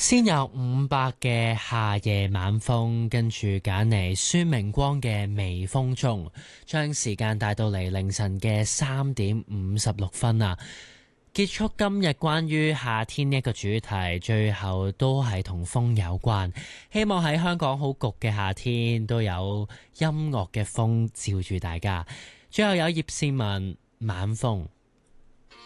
先有500嘅夏夜晚風，跟住揀嚟孫明光嘅微風中，將時間帶到嚟凌晨嘅3:56啊！結束今日關於夏天呢一個主題，最後都係同風有關。希望喺香港好焗嘅夏天，都有音樂嘅風照住大家。最後有葉倩文晚風。